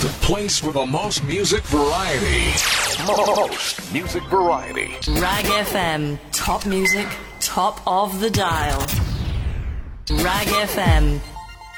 The place with the most music variety. Most music variety. Rag FM. Top music, top of the dial. Rag FM.